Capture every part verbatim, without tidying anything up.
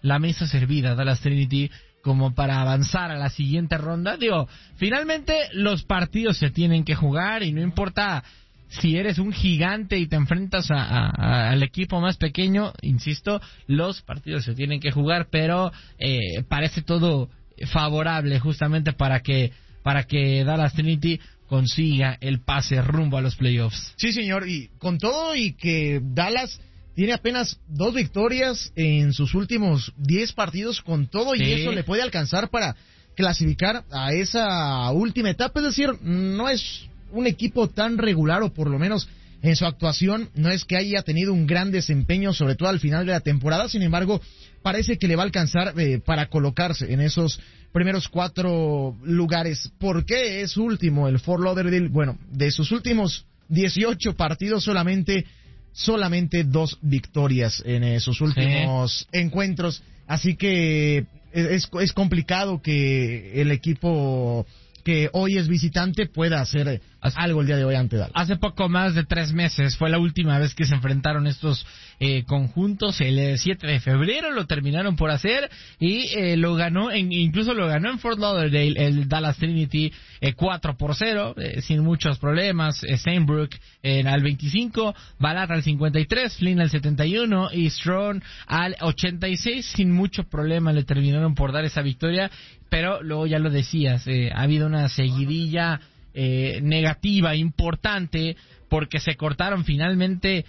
la mesa servida, Dallas Trinity, como para avanzar a la siguiente ronda. Digo, finalmente los partidos se tienen que jugar y no importa si eres un gigante y te enfrentas a, a, a, al equipo más pequeño, insisto, los partidos se tienen que jugar, pero eh, parece todo favorable justamente para que para que Dallas Trinity consiga el pase rumbo a los playoffs. Sí, señor, y con todo y que Dallas tiene apenas dos victorias en sus últimos diez partidos, con todo y sí. eso le puede alcanzar para clasificar a esa última etapa, es decir, no es un equipo tan regular, o por lo menos en su actuación no es que haya tenido un gran desempeño, sobre todo al final de la temporada. Sin embargo, parece que le va a alcanzar eh, para colocarse en esos primeros cuatro lugares. ¿Por qué es último el Fort Lauderdale? Bueno, de sus últimos dieciocho partidos solamente solamente dos victorias en esos últimos sí. encuentros, así que es, es complicado que el equipo que hoy es visitante pueda hacer hace, algo el día de hoy ante Dallas. Hace poco más de tres meses fue la última vez que se enfrentaron estos eh, conjuntos. El siete de febrero lo terminaron por hacer y eh, lo ganó, en, incluso lo ganó en Fort Lauderdale el Dallas Trinity eh, cuatro por cero, eh, sin muchos problemas. eh, Sainbrook eh, al veinticinco, Ballard al cincuenta y tres, Flynn al setenta y uno y Strong al ochenta y seis. Sin mucho problema le terminaron por dar esa victoria, pero luego ya lo decías, eh, ha habido una seguidilla eh, negativa importante porque se cortaron finalmente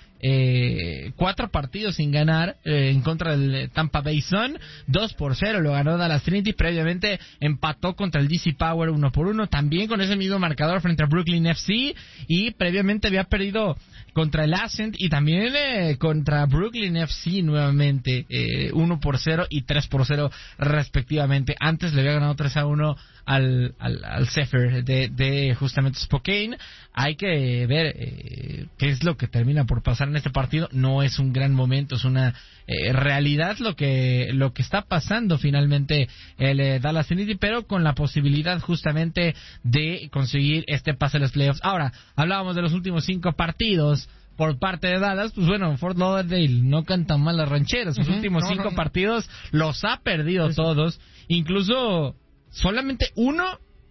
eh, cuatro partidos sin ganar eh, en contra del Tampa Bay Sun. Dos por cero lo ganó Dallas Trinity. Previamente empató contra el D C Power uno por uno, también con ese mismo marcador frente a Brooklyn F C, y previamente había perdido contra el Ascent y también eh, contra Brooklyn F C nuevamente, eh, uno por cero y tres por cero respectivamente. Antes le había ganado tres a uno al, al, al Zephyr de, de justamente Spokane. Hay que ver eh, qué es lo que termina por pasar en este partido. No es un gran momento, es una eh, realidad lo que lo que está pasando finalmente el eh, Dallas Trinity, pero con la posibilidad justamente de conseguir este pase a los playoffs. Ahora, hablábamos de los últimos cinco partidos por parte de Dallas. Pues bueno, Fort Lauderdale no canta mal las rancheras. Sus uh-huh. últimos no, cinco no, no. partidos los ha perdido Eso. todos, incluso solamente uno,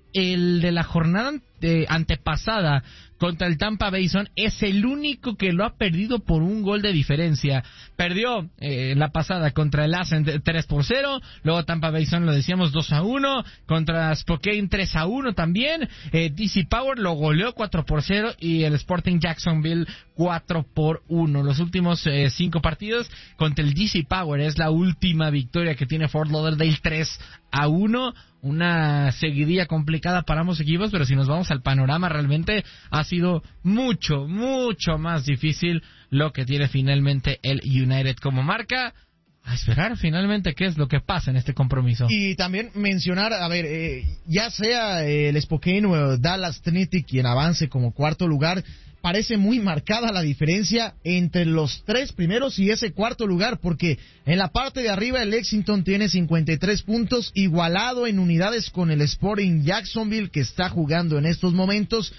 el de la jornada ante, antepasada contra el Tampa Bay Sun, es el único que lo ha perdido por un gol de diferencia. Perdió eh, la pasada contra el Ascent tres por cero, luego Tampa Bay Sun, lo decíamos, dos a uno, contra Spokane tres a uno también, eh, D C Power lo goleó cuatro por cero y el Sporting Jacksonville cuatro por uno. Los últimos eh, cinco partidos contra el D C Power es la última victoria que tiene Fort Lauderdale, tres a uno. Una seguidilla complicada para ambos equipos, pero si nos vamos al panorama, realmente ha sido mucho, mucho más difícil lo que tiene finalmente el United como marca. A esperar finalmente qué es lo que pasa en este compromiso. Y también mencionar, a ver, eh, ya sea el Spokane o Dallas Trinity quien avance como cuarto lugar, parece muy marcada la diferencia entre los tres primeros y ese cuarto lugar, porque en la parte de arriba el Lexington tiene cincuenta y tres puntos, igualado en unidades con el Sporting Jacksonville, que está jugando en estos momentos,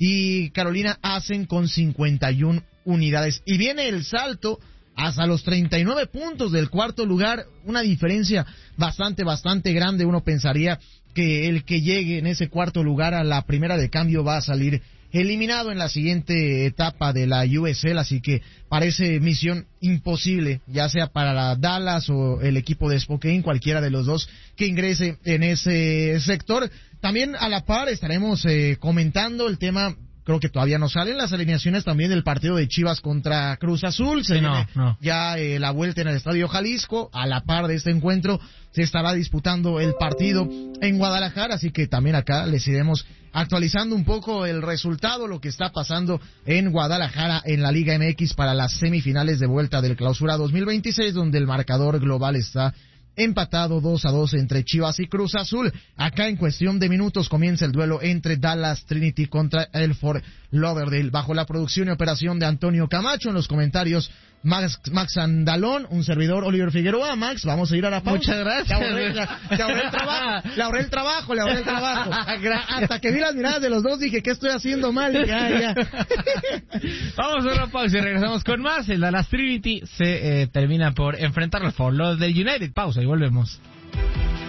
y Carolina Hacen con cincuenta y una unidades. Y viene el salto hasta los treinta y nueve puntos del cuarto lugar, una diferencia bastante, bastante grande. Uno pensaría que el que llegue en ese cuarto lugar a la primera de cambio va a salir eliminado en la siguiente etapa de la U S L, así que parece misión imposible, ya sea para la Dallas o el equipo de Spokane, cualquiera de los dos que ingrese en ese sector. También a la par estaremos eh, comentando el tema, creo que todavía no salen las alineaciones también del partido de Chivas contra Cruz Azul. Se sí, viene no, no. ya eh, la vuelta en el Estadio Jalisco. A la par de este encuentro se estará disputando el partido en Guadalajara, así que también acá les iremos actualizando un poco el resultado, lo que está pasando en Guadalajara en la Liga M X para las semifinales de vuelta del Clausura dos mil veintiséis, donde el marcador global está empatado dos a dos entre Chivas y Cruz Azul. Acá en cuestión de minutos comienza el duelo entre Dallas Trinity contra el Fort Lauderdale, bajo la producción y operación de Antonio Camacho. En los comentarios Max, Max Andalón, un servidor Oliver Figueroa. Max, vamos a ir a la pausa. Muchas gracias. Le ahorré, le, le ahorré el trabajo, le ahorré el trabajo, le ahorré el trabajo. Hasta que vi las miradas de los dos dije, ¿qué estoy haciendo mal? Ya, ya. Vamos a una pausa y regresamos con más. El Dallas Trinity se eh, termina por enfrentar al Fort Lauderdale United. Pausa y volvemos.